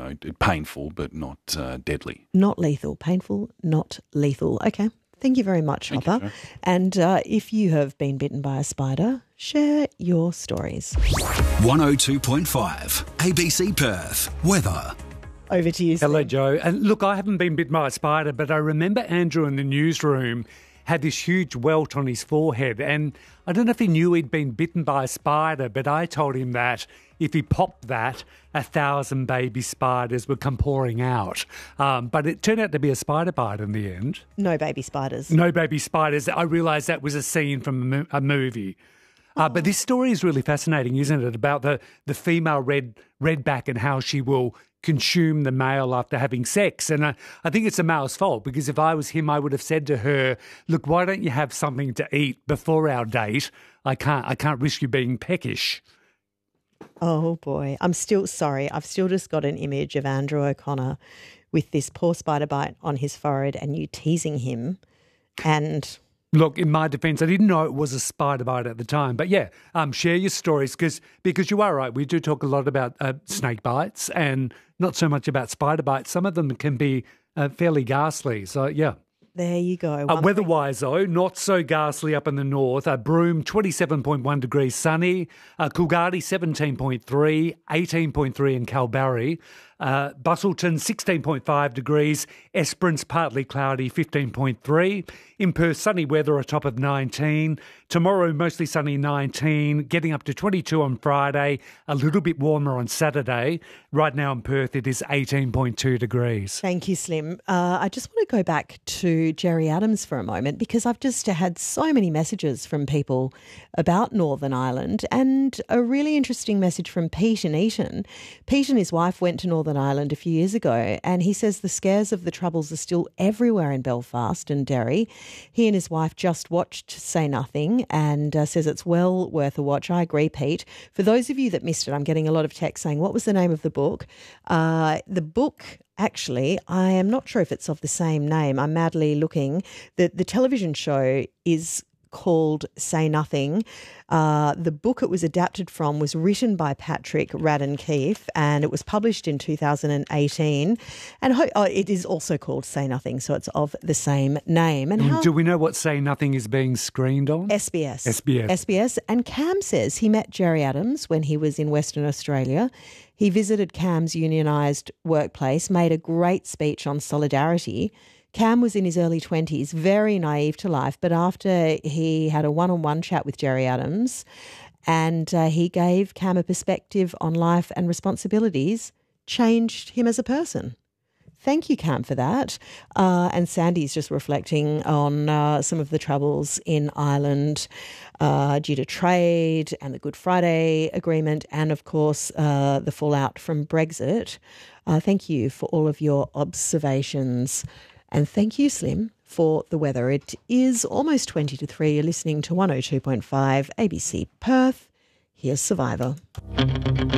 painful but not deadly. Not lethal. Painful, not lethal. Okay. Thank you very much, Hopper. And if you have been bitten by a spider, share your stories. 102.5 ABC Perth. Weather. Over to you, Sam. Hello, Joe. And look, I haven't been bitten by a spider, but I remember Andrew in the newsroom had this huge welt on his forehead. And I don't know if he knew he'd been bitten by a spider, but I told him that if he popped that, 1,000 baby spiders would come pouring out. But it turned out to be a spider bite in the end. No baby spiders. No baby spiders. I realised that was a scene from a movie. But this story is really fascinating, isn't it? About the female redback and how she will consume the male after having sex. And I think it's the male's fault, because if I was him, I would have said to her, look, why don't you have something to eat before our date? I can't risk you being peckish. Oh, boy. I'm still sorry. I've still just got an image of Andrew O'Connor with this poor spider bite on his forehead and you teasing him. And look, in my defence, I didn't know it was a spider bite at the time. But yeah, share your stories because you are right. We do talk a lot about snake bites and not so much about spider bites. Some of them can be fairly ghastly. So yeah. There you go. Weather-wise, though, not so ghastly up in the north. Broome, 27.1 degrees sunny. Coolgardie, 17.3, 18.3 in Kalbarri. Busselton, 16.5 degrees. Esperance, partly cloudy, 15.3. In Perth, sunny weather, a top of 19. Tomorrow, mostly sunny, 19. Getting up to 22 on Friday. A little bit warmer on Saturday. Right now in Perth, it is 18.2 degrees. Thank you, Slim. I just want to go back to Jerry Adams for a moment, because I've just had so many messages from people about Northern Ireland, and a really interesting message from Pete in Eton. Pete and his wife went to Northern Ireland a few years ago, and he says the scares of the Troubles are still everywhere in Belfast and Derry. He and his wife just watched Say Nothing and says it's well worth a watch. I agree, Pete. For those of you that missed it, I'm getting a lot of text saying, what was the name of the book? The book, actually, I am not sure if it's of the same name. I'm madly looking. The television show is called Say Nothing. The book it was adapted from was written by Patrick Radden Keefe, and it was published in 2018. And it is also called Say Nothing, so it's of the same name. And do we know what Say Nothing is being screened on? SBS. And Cam says he met Jerry Adams when he was in Western Australia. He visited Cam's unionised workplace, made a great speech on solidarity. Cam was in his early 20s, very naive to life, but after he had a one-on-one chat with Jerry Adams and he gave Cam a perspective on life and responsibilities, changed him as a person. Thank you, Cam, for that. And Sandy's just reflecting on some of the troubles in Ireland due to trade and the Good Friday Agreement and, of course, the fallout from Brexit. Thank you for all of your observations. And thank you, Slim, for the weather. It is almost 20 to 3. You're listening to 102.5 ABC Perth. Here's Survivor.